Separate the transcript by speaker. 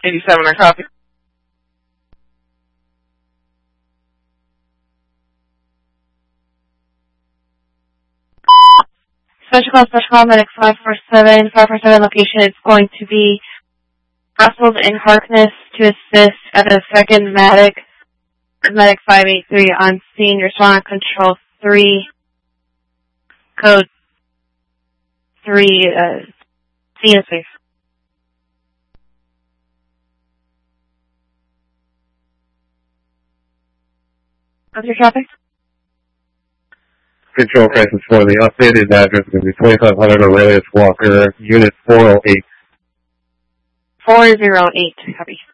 Speaker 1: 87, I copy. Special call, medic 547. 547 location is going to be Russell in Harkness to assist at a second medic 583 on scene. Respond control 3, code 3, scene is safe. What's your traffic?
Speaker 2: Control crisis 4. The updated address is going to be 2500 Aurelius Walker, Unit 408.
Speaker 1: 408, copy.